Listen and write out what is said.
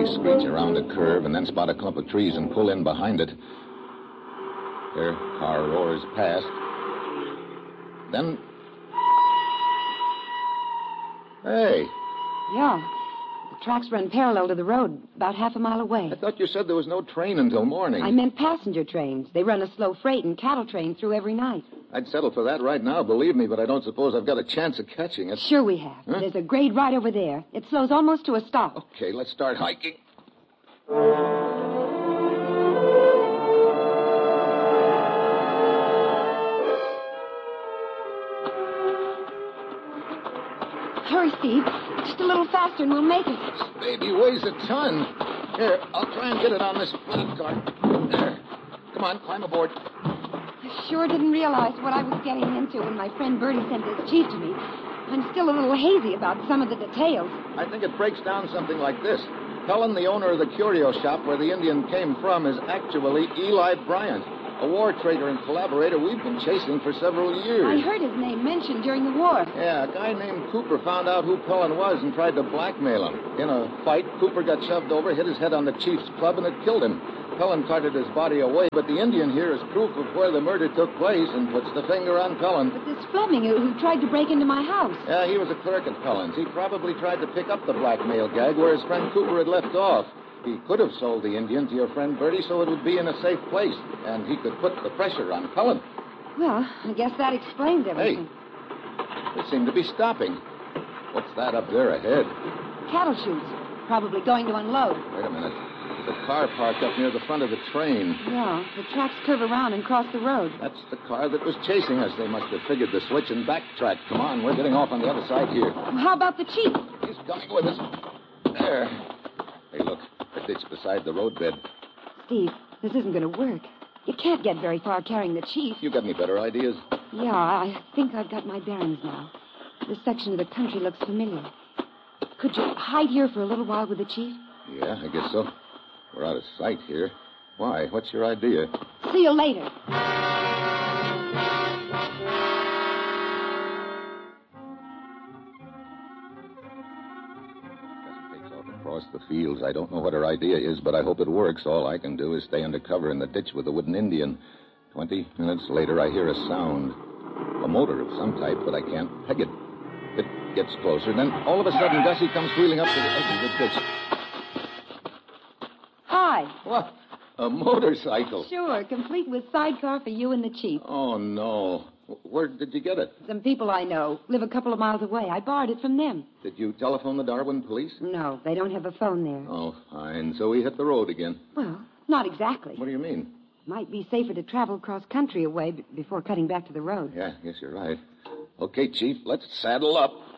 screech around a curve and then spot a clump of trees and pull in behind it. Their car roars past. Then... Hey. Yeah. The tracks run parallel to the road, about half a mile away. I thought you said there was no train until morning. I meant passenger trains. They run a slow freight and cattle train through every night. I'd settle for that right now, believe me, but I don't suppose I've got a chance of catching it. Sure we have. Huh? There's a grade right over there. It slows almost to a stop. Okay, let's start hiking. Hurry, Steve. Just a little faster and we'll make it. This baby weighs a ton. Here, I'll try and get it on this flat car. There. Come on, climb aboard. I sure didn't realize what I was getting into when my friend Bertie sent this chief to me. I'm still a little hazy about some of the details. I think it breaks down something like this. Pellin, the owner of the curio shop where the Indian came from, is actually Eli Bryant, a war trader and collaborator we've been chasing for several years. I heard his name mentioned during the war. Yeah, a guy named Cooper found out who Pellin was and tried to blackmail him. In a fight, Cooper got shoved over, hit his head on the chief's club, and it killed him. Pellin carted his body away, but the Indian here is proof of where the murder took place and puts the finger on Pellin. But this Fleming who tried to break into my house. Yeah, he was a clerk at Pellin's. He probably tried to pick up the blackmail gag where his friend Cooper had left off. He could have sold the Indian to your friend Bertie so it would be in a safe place, and he could put the pressure on Pellin. Well, I guess that explains everything. Hey, they seem to be stopping. What's that up there ahead? Cattle chutes. Probably going to unload. Wait a minute. There's a car parked up near the front of the train. Yeah, the tracks curve around and cross the road. That's the car that was chasing us. They must have figured the switch and backtracked. Come on, we're getting off on the other side here. Well, how about the chief? He's coming with us. There. Hey, look. A ditch beside the roadbed. Steve, this isn't going to work. You can't get very far carrying the chief. You got any better ideas? Yeah, I think I've got my bearings now. This section of the country looks familiar. Could you hide here for a little while with the chief? Yeah, I guess so. We're out of sight here. Why? What's your idea? See you later. Takes off across the fields. I don't know what her idea is, but I hope it works. All I can do is stay under cover in the ditch with the wooden Indian. 20 minutes later, I hear a sound. A motor of some type, but I can't peg it. It gets closer. Then, all of a sudden, Gussie comes wheeling up to the edge of the ditch. Hi. What? A motorcycle? Sure, complete with sidecar for you and the chief. Oh, no. Where did you get it? Some people I know live a couple of miles away. I borrowed it from them. Did you telephone the Darwin police? No, they don't have a phone there. Oh, fine. So we hit the road again. Well, not exactly. What do you mean? Might be safer to travel cross country away before cutting back to the road. Yeah, I guess you're right. Okay, Chief, let's saddle up.